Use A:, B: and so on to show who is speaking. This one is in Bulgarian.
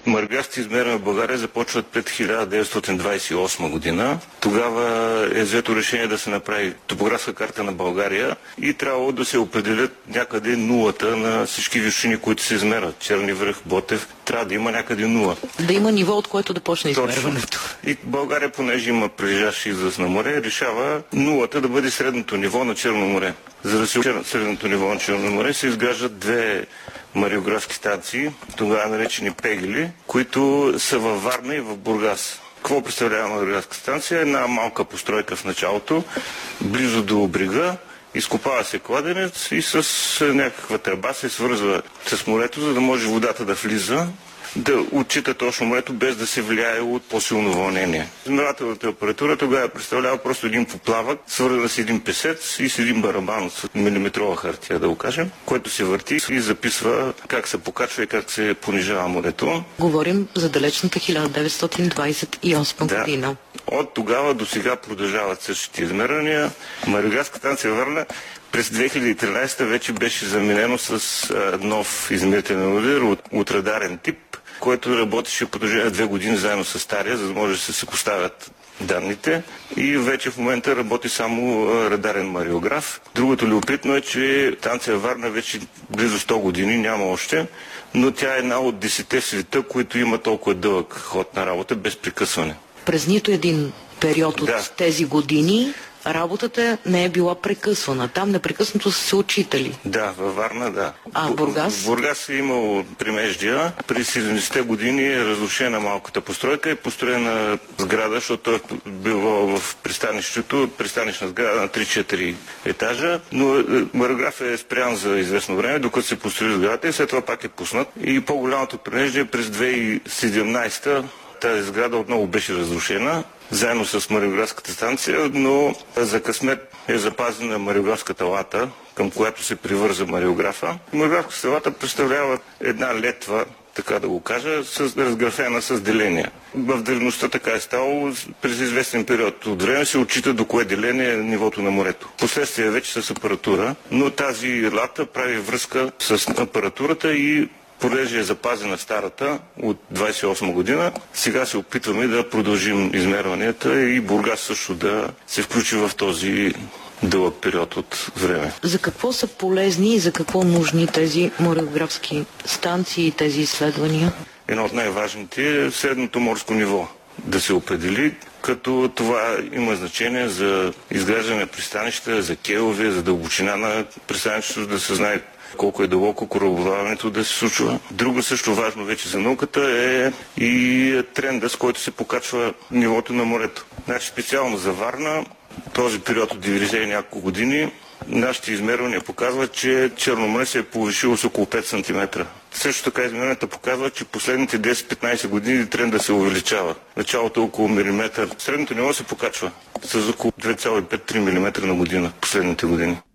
A: Маргастите измервания в България започват пред 1928 година. Тогава е взето решение да се направи топографска карта на България и трябвало да се определят някъде нулата на всички височини, които се измерват. Черни връх, Ботев, трябва да има някъде нула.
B: Да има ниво, от което да почне измерването.
A: И България, понеже има прилежащ излъз на море, решава нулата да бъде средното ниво на Черно море. За да се средното ниво на Черно море се изграждат две мариографски станции, тогава наречени пегели, които са във Варна и в Бургас. Какво представлява мариографска станция? Една малка постройка в началото, близо до брега, изкопава се кладенец и с някаква тръба се свързва с морето, за да може водата да влиза, да отчита точно морето, без да се влияе от по-силно вълнение. Измервателната апаратура тогава представлява просто един поплавък, свързан с един песец и с един барабан с милиметрова хартия, да го кажем, който се върти и записва как се покачва и как се понижава морето.
B: Говорим за далечната 1928 година.
A: От тогава до сега продължават същите измервания. Мариографска станция Варна през 2013 вече беше заменено с нов измерителен уреди от радарен тип, който работеше в продължение на 2 години заедно с стария, за да може да се съпоставят данните, и вече в момента работи само радарен мариограф. Другото любопитно е, че станция Варна вече близо 100 години, няма още, но тя е една от 10 в света, които има толкова дълъг ход на работа без прекъсване.
B: През нито един период от тези години работата не е била прекъсвана. Там непрекъснато са се отчитали.
A: Да, във Варна, да.
B: А в Бургас?
A: В Бургас е имало примеждия. При 70-те години е разрушена малката постройка и построена сграда, защото е било в пристанището, пристанищна сграда на 3-4 етажа, но мариограф е спрян за известно време, докато се построи сградата и след това пак е пуснат. И по-голямото примеждие през 2017 тази сграда отново беше разрушена, заедно с мариографската станция, но за късмет е запазена мариографската лата, към която се привърза мариографа. Мариографската лата представлява една летва, така да го кажа, разграфена с деления. В древността така е ставало, през известен период от време се отчита до кое деление е нивото на морето. Последствие вече с апаратура, но тази лата прави връзка с апаратурата и понеже е запазена старата от 28 година, сега се опитваме да продължим измерванията и Бургас също да се включи в този дълъг период от време.
B: За какво са полезни и за какво нужни тези мариографски станции и тези изследвания?
A: Едно от най-важните е средното морско ниво да се определи, като това има значение за изграждане на пристанища, за кейове, за дълбочина на пристанището, да се знае колко е дълбоко корабоплаването да се случва. Друго също важно вече за науката е и тренда, с който се покачва нивото на морето. Значи специално за Варна, този период от 90 и няколко години, нашите измервания показват, че Черно море се е повишило с около 5 см. Също така измерванията показват, че последните 10-15 години тренда се увеличава. Началото около милиметър. Средното ниво се покачва с около 2,5-3 мм на година последните години.